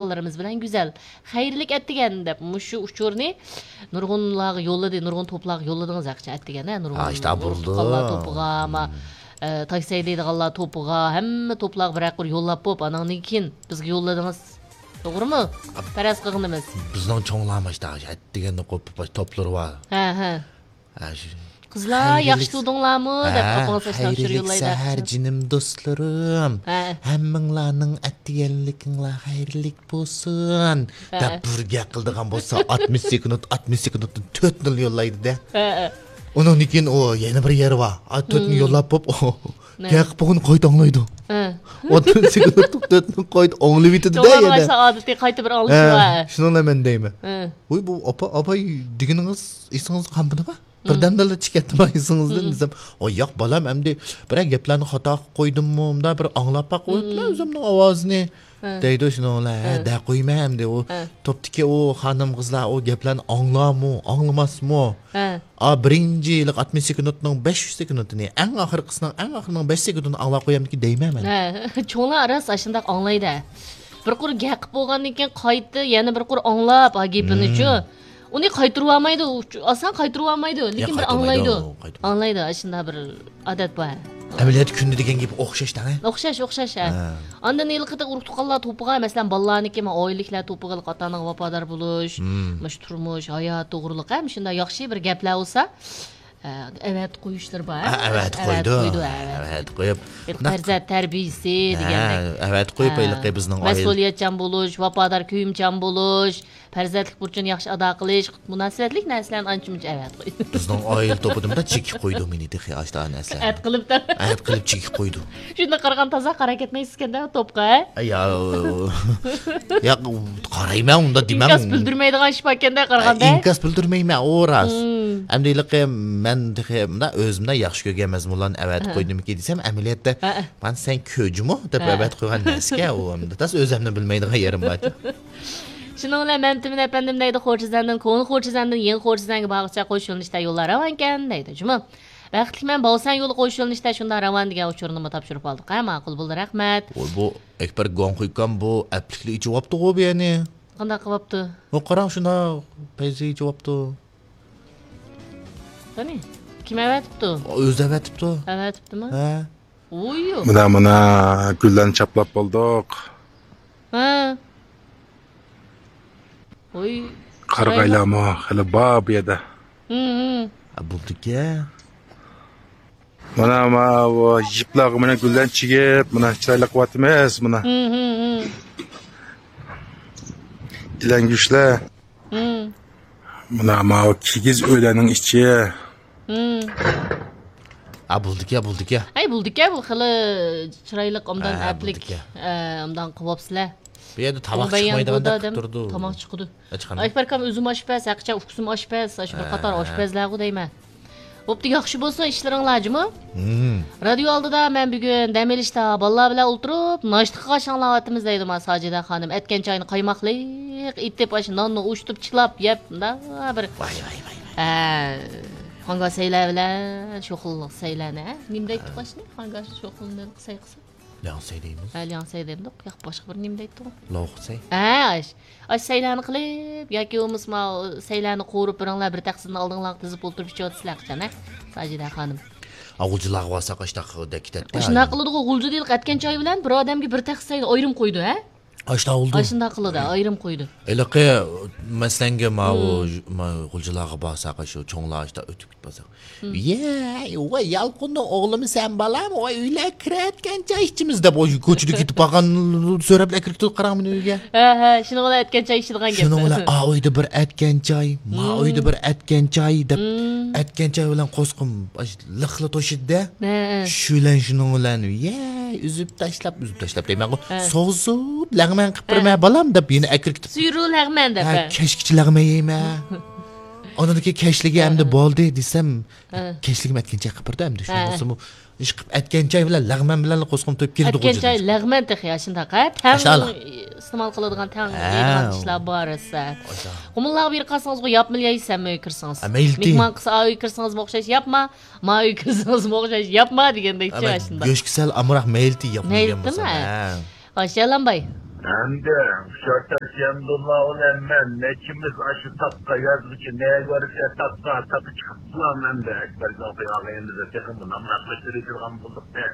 yaqinlarimiz bilan güzel. Xayrlik etdigan deb shu uchurni nurg'unlarga yo'lladi, nurg'un to'plarga yo'lladingiz aqcha etdigan, nurg'un. İşte buldu. Allah to'piga, ama taksiya deydiganlar to'piga, hamma to'plarga bir aqir yo'llab bo'p, anandan keyin bizga yo'lladingiz. To'g'rimi? Faraz qilganimiz. Bizning cho'nglarimiz işte etdiganda qo'yib topları var. Ha. Qizlar yaxshi turdinglarmi deb qopqon sochdan tushirib yo'llaydi. Sahar jinim do'stlarim. Hammanglarning atdiganlikinglar xayrlik bo'lsin. Deb birga qildigan bo'lsa 60 sekund 4 nil yo'llaydi-da. Onun keyin o yana bir yeri var. 4 nil yo'llab bo'p, gaq bugün qayta anglaydi. 30 sekund 4 nil qayta anglab yetadi-da yana. To'g'ri, odatiy qayta bir anglish var. Shuni men deyman. Voy bu apa deganingiz esingiz qanbidimi? Birden de çıkartmayısınızdır desem. O yok balam hem de bir gaplarni xato qo'ydimmi, unda bir anglab qo'yiblar o'zimning ovozini. Deydi shuninglar, da qo'ymam de o topdiki o xonim qizlar o gaplarni anglamasmi? Birinchi yillik 60 sekundning 500 sekundini, eng oxirgisining 5 sekundini anglab qo'yamdiki deyman men. Cho'nglar aras shunday anglaydi. Bir qur gap bo'lgandan keyin qaytdi, yana bir qur anglab gapini-chu. Onu qaytırıp almaydı, asan qaytırıp almaydı. Lekin bir anlaydı. Anlaydı, aslında bir adet var. Ameliyat kundu degan gibi o'xshash-da. O'xshash. Andan yilqida urtuqallar to'piga, masalan, bolalarniki, oyliklar to'piga qatanaga vafodor bo'lish, turmush, hayot, to'g'riliq ham shunday yaxshi bir gaplar bo'lsa, evet qo'yishlar bor. Evet qo'ydi. Evet qo'yib. Farzand tarbiyasi degandek. Evet qo'yib ayliqqa bizning oila. Mas'uliyatchan bo'lish, vafodor kuyimchan bo'lish, farzandlik burchini yaxshi ado qilish, munosabatlik narsalarni ancha-muncha evet qo'ydi. Bizning oila to'pida chekib qo'ydi meni dexe ashta narsalar. At qilibdi. At qilib chekib qo'ydi. Shunda qaragan toza harakat etmaysiz-kanda to'pqa. Ya qarayman unda demam. Inkas bildirmaydigan ish bakanda qaraganda. Inkas bildirmayman, o ras. Amdiyliqqa men deximda o'zimda yaxshi ko'rgan mazmunlarni evet qo'ydimki desam, amaliyotda men sen ko'jimi deb evet qo'ygan narsaga u tas o'zimni bilmaydigan yerim bor. Şunun bilan Məmtimin efendim deydi, Xo'jizandan, Ko'ngil Xo'jizandan, Yeni Xo'jizanga bag'ishcha qo'shilishda yo'llar ravan ekan deydi. Juma. Baxtliman Bolsan yo'li qo'shilishda shunda ravan degan uchurnimni topshirib oldik. Ma'qul bo'ldi, rahmat. Bu ekber gon qo'ygan bu aplikli javobdi g'o bu yani. Qanday qilibdi? O qarang shunda payzi javobdi. Qani? Kim avatibdi? O'zi avatibdi. Avatibdimi? Ha. O'yyo. Mana gullarni chaplab bo'ldik. Ha. Oy. Qarg'aylami hali bor bu yerda. Bulduk-ya. Mana bu jiplarga mana gullarni chigib, mana chiroyli qilyapmiz, mana. Dilangishlar. Mana kigiz o'ylarning ichi. Bulduk ya. Ay bulduk ya, bu xili chiroyli omdan aplik, omdan qilyapsizlar. Bu yerda tomoq chiqmaydiganda turdi. Tomoq chiqdi. Akbarkam o'zim oshpaz, aqcha ufqsim oshpaz, shu bir qator oshpazlarga deyman. Bo'pti, yaxshi bo'lsa ishlaringlarmi? Radio oldida men bugun dam olishda bolalar bilan o'tirib, noshtaga qashanglayapmiz deydi men Sajida xonim. Aytgan choyni qaymoqliq itib, ash nonni ushtirib chilab yeb, bir. Voy. Hangi saylar bilan sho'xillik saylani, nimda aytib qo'shni? Hangi sho'xilni sayqisa? Lansay deymiz. Lansay deymiz. Yo'q, boshqa bir nimda aytdi. Lo'qsay. Ash saylarni qilib, yoki o'misma saylarni qo'rib biringlar bir taqsimni oldinglar tizib o'tirib ichyotsizlar qachon, Sajida xonim. Ag'ulchilar bo'lsa qashda ketdi. Shuna qildi, g'ulji deyil qatgan choy bilan bir odamga bir taqsay ayrim qo'ydi, Ashta oldu. Ashunda qildi, ayrim qo'ydi. Elaqi maslanga g'uljilarga bo'lsa shu cho'nglar ashta o'tib ketmasa. Voy yalqinning o'g'limi sen balam, voy uylar kiratgancha ishchimiz deb ko'chida ketib qolgan so'rablar kirib qarang meni uyga. Shuni bilan aytgan choy ichadigan gap. Shuni bilan uyda bir aytgan choy, uyda bir aytgan choy deb aytgan choy bilan qo'sqim liqli to'shidda. Shulan shuni bilan üzüb tashlab deyman. So'zib lag'man qilib turma balam deb yine akirkitib. Suyru lag'man deb. Kashkichi lag'man yeyman. Onadaki keşligi hamda bo'ldi desam, keşligim aytgancha qilib turdi hamda shunisi ish qilib aytgancha bilan lag'man bilan qo'sqim to'p keldi qo'ydi. Aytgancha lag'man texiya shundaqa tam iste'mol qiladigan tang ishlar bor esa. Umullarga bir qasangiz qo'yib yapmaysanmi kirsangiz. Mehmon qilsa uy kirsangiz o'xshash yapma, ma uy kirsangiz o'xshash yapma degandek-chi shunda. Go'shkisal amroq mailti yapmayman bo'lsa. Hoşçakalın bay. Hem de şartlar Abdullah olan men nekimiz aşı tapka yazdı ki neye görürse tapka tapı çıktılar men de ekber kapıyı ağayınıza tekrar bundan yaklaştırıcılan bulduk pek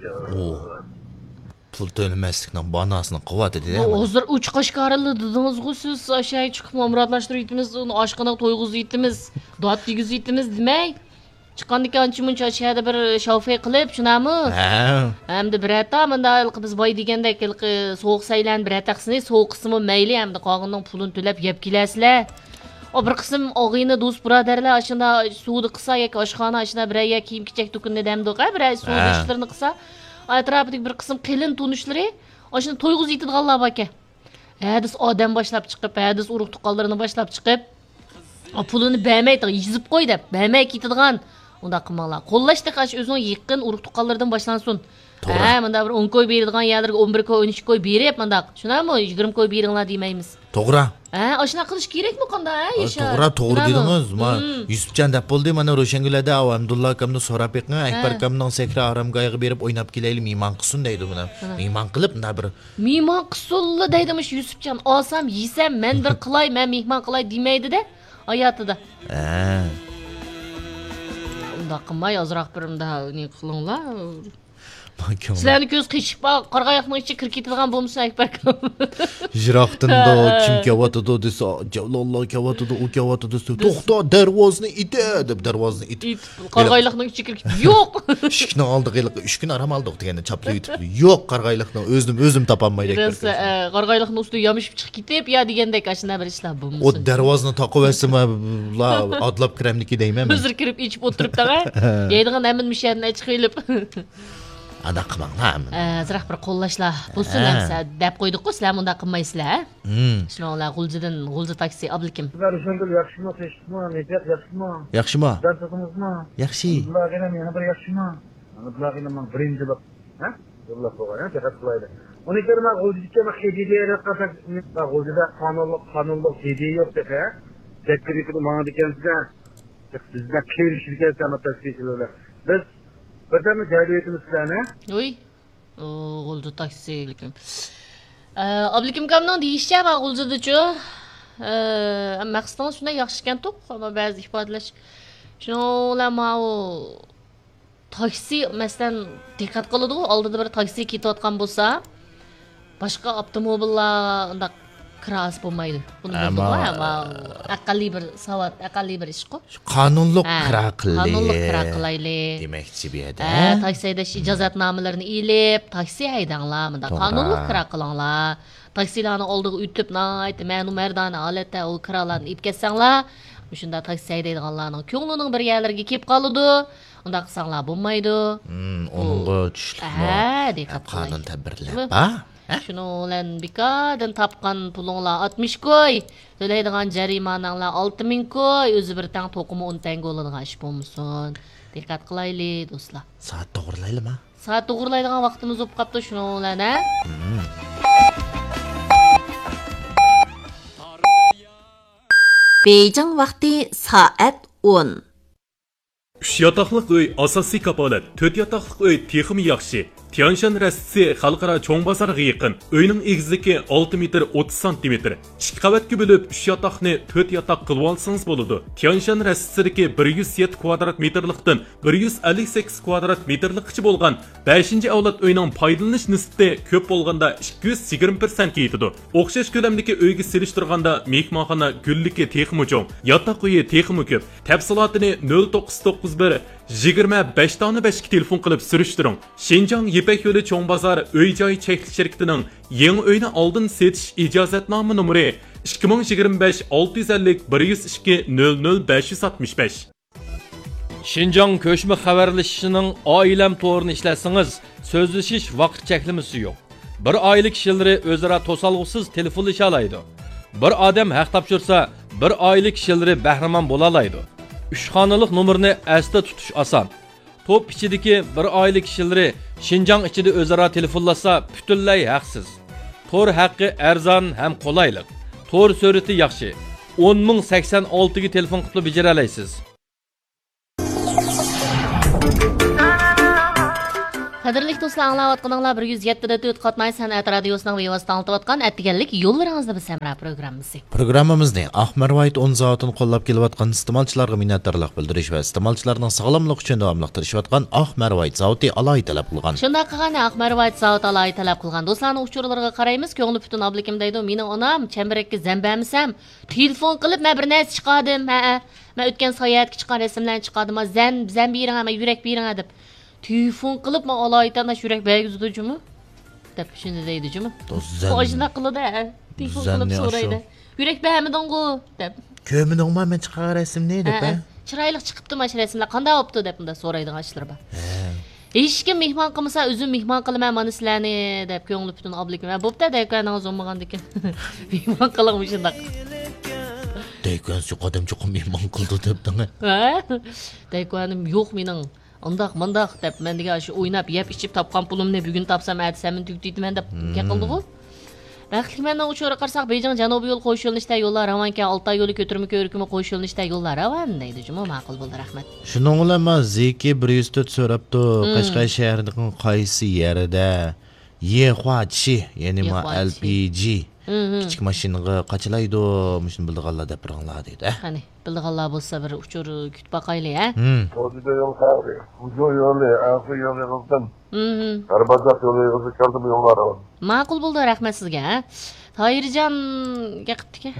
pul to'lamaslikning banasini quvvati dedi. Hozir uch qashqarildi dedingiz-ku siz aşağı chiqib murodlashtirib yetimiz, oshqana to'yg'izib yetimiz, dod tegizib yetimiz demay. Chiqqandan ancha-muncha aşağıda bir şoför qilib, shunami? Hamda birata menda biz boy degandek sovuq saylan birataqsini sovuq qismi mayli hamda qog'inning pulini to'lab yeb kelasizlar. O bir qism og'ini do'st birodarlar ashunda suvni qilsa yoki oshxona ashunda biraya kiyim-kechak to'kinni damdi-qa, biraya suv ishlarini qilsa, atrofidagi bir qism qilin tunishlari ashunda to'yg'uz yetadiganlar bor ekan. Hadis odam boshlab chiqib, hadis urug' tuqqanlarini boshlab chiqib, pulini bermay yizib qo'y deb, bermay ketadigan unda qilmanglar. Qo'llashda qash o'zining yaqin urug' tuqqanlardan boshlansin. Menda bir 10 koy beradigan yerlarga 11 koy, 13 koy berib, menda shunami 20 koy beringlar demaymiz. To'g'ri. Ashuna qilish kerakmi qanda, Yashar? To'g'ri dedingiz. Men Yusufjon deb bo'ldi, mana Ro'shangulada Abdulla akamni so'rab eqin, Akbar akamning sekra aramgoyiga berib o'ynab kelaylik, mehmon qilsin deydi buni. Mehmon qilib, bunda bir mehmon qilsinli deydimish Yusufjon. Olsam, yesam, men bir qilay, men mehmon qilay demaydi-da hayotida. Unda qilmay ozroq birimda ne qilinglar. Sizlarni ko'z qishib, qarg'ayoqning ichiga kirib ketadigan bo'lmasa Akbar akam. Jiroqtinda kim kelyotidi desa, "Javlonlar kelyotidi, u kelyotidi" desa, "To'xta, darvozni ita" deb darvozni itib. Qarg'ayliqning ichiga kirib ketdi. Yo'q. Ishni oldiq, 3 kun aram oldik deganda chaplab yutibdi. Yo'q, qarg'ayliqni o'zim topolmaydi. Qarg'ayliqning ustiga yomishib chiqib ketib, yo degandek ashuna bir ishlar bo'lmasa. O darvozni taqib olsam, la odlab kiramniki deyman. Hozir kirib ichib o'tiribdi-a. Yeydigan amin mishanni chiqib olib. Ana qilmanglar. Azroq bir qo'llashlar bo'lsin, hamsa deb qo'ydik-ku, sizlar bunda qilmaysizlar. Shuninglar G'ulji taksi Abdukim. Sizlar shunday yaxshimi, teshikmi, niyat yaxshimi? Yaxshimi? Darsingizmi? Yaxshi. Bularga ham yana bir yaxshimi? Bularga ham birinchi bab, ha? Alloh qo'ygan, faqat qilaydi. Uni ko'rma G'uljiga bir hediya qilsak, G'uljida qonunlik hediya yo'q desa, sekretari mana dekansizlar. Sizlar kelishishga ta'minot tashkilotlar. Biz Birden cahiliyetimiz sizlerine. Uy. G'ulji taksi. Abdukim kamdan deyishcha va G'uljidachu. Maqsadimiz shunday yaxshi ekan-ku, ammo ba'zi ifodalash. Shular ma'u taksi masalan diqqat qiladi-ku, oldida bir taksi ketayotgan bo'lsa, boshqa avtomobillar unda kiras bo'lmaydi. Buni bildim-ku, ammo aqalli bir savat, aqalli bir ish-ku. Qonunliq kira qilaylik. Demakchi bu yerda. Taksida ijozatnomalarini ilib, taksi haydanglar, bunda qonunliq kira qilinglar. Taksilarni oldiga o'tib, nayt, ma'lum mardona holatda u kiralarni ib ketsanglar, shunda taksi haydaydiganlarning ko'nglining bir yerlarga kelib qoladi. Unda qilsanglar bo'lmaydi. Onunga tushlikmi? Qonun tadbirlar. Shuninglan bikadan topgan pulinglar 60 koy, to'laydigan jarimananglar 6000 koy, o'zi bir tang to'qimi 10 tanga bo'ladigan ish bo'lmasin. Diqqat qilaylik do'stlar. Soat to'g'rilaylikmi? Soat to'g'rilaydigan vaqtimiz bo'lib qopti shuninglan, ha? Beijing vaqti soat 10. 3 yotoqliq uy asosiy kapolat, 4 yotoqliq uy texmi yaxshi. Tianshan rastisi xalqaro cho'ng bozorga yaqin. Uyning egizligi 6 metr 30 cm. 2 qavatga bo'lib 3 yotoqni 4 yotoq qilib olsangiz bo'ladi. Tianshan rastisidagi 107 kvadrat metrlikdan 158 kvadrat metrlikcha bo'lgan 5-avlod uyning foydalanish nisbati ko'p bo'lganda 220% ga yetadi. O'xshash ko'lamdagi uyga selishtirganda mehmonxona gulligi texmi cho'ng, yotoq uyi texmi ko'p. Tafsilotini 0991 25 tane 5 telefon qilib surishtiring. Shinjang Yipak yo'li cho'ng bozor uy-joy cheklik shirkatining yangi uyni oldin setish ijozatnoma nomeri 2025 650 102 00 565. Shinjang ko'chma xabarlashishining oilam to'g'rini ishlasangiz, so'zlashish vaqt cheklimasi yo'q. Bir oylik kishilari o'zaro to'solg'usiz telefonlasha oladi. Bir odam haq topshirsa, bir oylik kishilari bahramon bo'la oladi. 3 xonalik nomerni asda tutish oson. Top ichidagi bir oylik kishilari Shinjang ichida o'zaro telefonlasa butunlay haqsiz. Tor haqqi arzon ham qulaylik. Tor surati yaxshi. 10086 ga telefon qilib bejara olasiz. Qadrli do'stlar, anglayotganinglar 107.4 Qatnay san'at radiosining bevosita anglitayotgan atganlik yo'llaringizda biz Samra programmasi. Programmamizning Ahmar White 10 soatini qo'llab kelayotgan iste'molchilarga minnatdorlik bildirish va iste'molchilarning sog'lomligi uchun davomli tirishayotgan Ahmar White zavodi aloy talab qilgan. Shunda qilgan Ahmar White zavodi aloy talab qilgan do'stlarning uchurlariga qaraymiz. Ko'ngli butun oblikim deydi. Mening onam chambarakka zambamisam, telefon qilib men bir narsa chiqardim. Men o'tgan sayohatga chiqqan rasmlarni chiqardim. Zam bering, men yurak bering deb. Telefon qilib men aloyitana yurak bergizdi-jimi? deb shunday deydi-jimi? Qo'shna qiladi, telefon qilib so'raydi. Yurak bermiding-ku deb. Ko'miningmi men chiqar rasmni deb. Chiroyli chiqibdi mana shu rasmlar qanday bo'pti deb unda so'raydigan ishlar bor. Hech kim mehmon qilmasa, o'zim mehmon qilaman mana sizlarni deb ko'ngli butun oblikim. Bo'pti, deykaningiz bo'lmagandikan. Mehmon qiling shunday. Deykan shu qadam cho'qim mehmon qildi debding. Deykanim yo'q mening. Mındaq deb men degan shu o'ynab, yeb ichib topgan pulimni bugun topsam, ertasamni tugdiyman deb qildi-ku. Baxtlimandan uchora qarsak, Beijing Janubiy yo'l qo'yish yo'linishda yo'llar ravankan, Altay yo'li ko'tirma ko'rikmi qo'yish yo'linishda yo'llar ravan deydi. Juma ma'qul bo'ldi, rahmat. Shuning bilan men Zeki 104 so'rabdi, Qashqar shahrining qaysi yerida Yexuachi, ya'ni LPG kichik mashinaga qachilaydi, shuni bildiganlar deb biringlar deydi. Qani, bildiganlar bo'lsa bir uchur kutib boqaylik, ha? O'zida yo'l qavri. Uzoq yo'li, afri yo'li qildim. Arbazaq yo'li o'zi keldim yo'llar. Ma'qul bo'ldi, rahmat sizga, ha? Toyirjon gapdiki?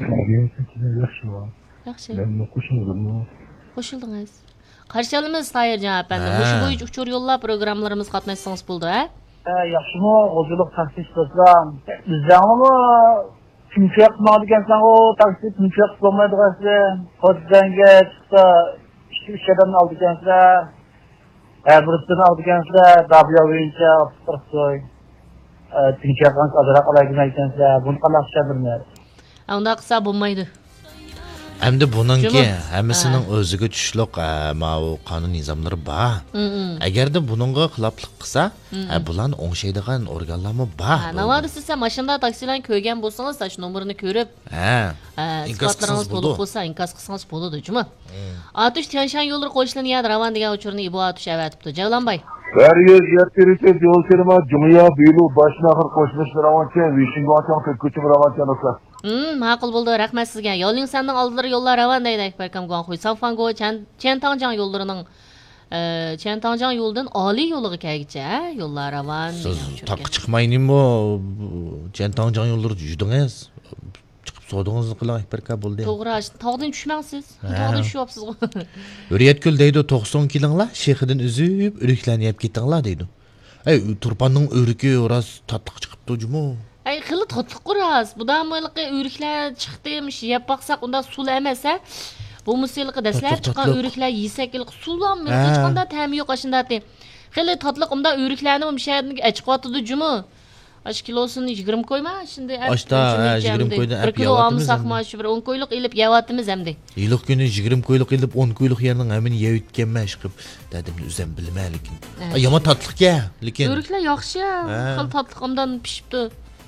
Yaxshi. Men qo'shildim. Qo'shildingiz. Qarshi olamiz Toyirjon apandim. Shu bo'yicha uchur yo'llar programmalarimiz qatnashsangiz bo'ldi, ha? Yaxshimi, o'ziliq taksi qilsam, bizdanmi tunchoq qiladigansan, o taksi tunchoq qilmaydigansan. Xo'janga chiqsa, 2-3 odamni oldigansan. Birisini oldigansan, dabya bo'yicha o'tirib tunchoqdan azroq oladigan ekansan. Buni qanday qilishadimi? Unda qilsa bo'lmaydi. Endi buningki hammasining o'ziga tushliq ma'u qonun nizomlari bor. Agarda buningga xiloflik qilsa, bularni o'ngshaydigan organlarmi bor. Navada siz mashinada taksilarni ko'rgan bo'lsangiz, shu nomerini ko'rib, inkaslarimiz bo'lib bo'lsa, inkas qilsangiz bo'ladi, juma. Atush Tianshan yo'llar qo'yishlarni yad ravan degan uchurni Ibo Atush avatibdi. Javlanbay. Daryo yertirishib yo'l terma Jumya Bilu boshnahir qo'shmishlar ravancha, Vishington ko'chib ravancha bo'lsa. Ma'qul bo'ldi, rahmat sizga. Yo'ling sanning oldilari yo'llar ravan deydi Akbarkam Gonxo'y. Sanfango Chentangjan yo'llarining Chentangjan yo'ldan oliy yo'liga kelgicha yo'llar ravan degan. Taq chiqmayningmi? Chentangjan yo'llari yudingiz. Chiqib sodingizni qiling Akbarka bo'ldi. To'g'ri, tog'dan tushmangsiz. Tog'dan tushyapsiz. Hurriyatkul deydi 90 kilinglar, shehidan uzib, o'riklanyap ketinglar deydi. Turpanning o'riki roz tatliq chiqibdi-jumi? Xili tatliq qo'ras. Budan mo'yliqi o'riklar chiqdimish, yeb baqsaq unda suv emas, ha? Bu musiqaga dastlab chiqqan o'riklar yesak, suvlam hech qanday ta'mi yo'q ashundati. Xili tatliq unda o'riklarni o'mshaydiga achqotdi-jumi? Ash kilosini 20 qo'yma, shunda ashta 20 qo'ydan ap yeyapmiz. Bir 10 qo'yliq ilib yeyapmiz hamda. Yiliq kuni 20 qo'yliq ilib 10 qo'yliq yerning hamini yeyotganman chiqib, dedim o'zim bilmayman lekin. Yomon tatliq-ya, lekin. O'riklar yaxshi, xil tatliqimdan pishibdi.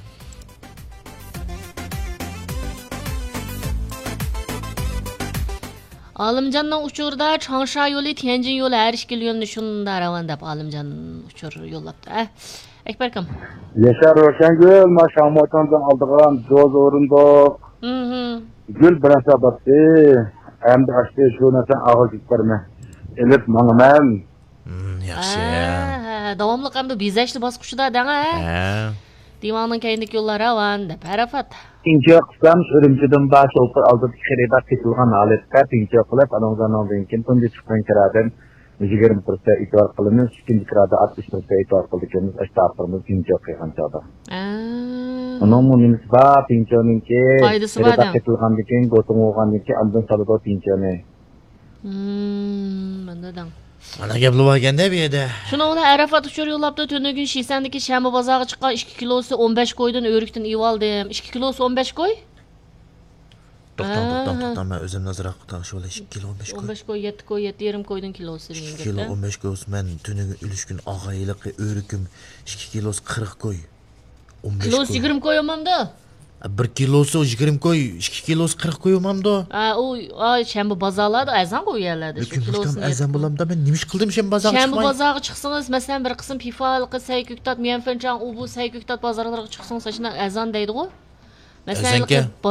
Alimjanning uchurda Changsha yo'li, Tianjin yo'li har ikki yo'lni shunda ravan deb Alimjan uchur yo'llabdi. Akbarkam. Yashar Roshangul mashamotondan oldigan do'z o'rindiq. Gul bilan sababti. Endi ashti shu narsa og'izib berma. Elib mangman. Yaxshi. Davomli hamda bezashli bosqichida danga. Divanning kayindagi yo'llar ravan deb Arafat. Tinchoq qilsam, Urumchidan bosh o'pir oldib xiribat ketilgan holatda tinchoq qilib, anondan keyin tungi chiqqan kiradan 20% e'tibor qilamiz, ikkinchi kirada 60% e'tibor qildik. Ashtarimiz tinchoq qilgan chog'da. Uning nisbat tinchoqningki xiribat ketilgandan keyin go'tum bo'lgandan keyin andan salado tinchoqni. Mendadan. Ana gaplar bo'lganda bu yerda. Shuni ular Arafat uchur yo'llabdi. Tunugin Shisandagi Shanba bozoriga chiqqan 2 kilosi 15 qo'ydan o'rikdan ivoldim. 2 kilosi 15 qo'y? To'xtam, men o'zim nazorat qilib shu 2 kilo 15 qo'y. 15 qo'y, 7 qo'y, 7,5 qo'ydan kilosi degan gapda. 2 kilo 15 qo'y, men tunugin ulishgun og'ayliq o'rikim 2 kilosi 40 qo'y. 15 kilosi 20 qo'y olmamda. 1 kilosu 20 koy, 2 kilosu 40 koyamamda. O şembu bazarlarda azan qo'yganlarda. Lekin hukam azan bo'lamda men nima ish qildim shem bozorga Şembu chiqmay? bazarga chiqsangiz, masalan bir qism pifalqi, saykuktat, miyanfanchang, u bu saykuktat bozorlariga chiqsangiz, shuna azan deydi-ku. Masalan,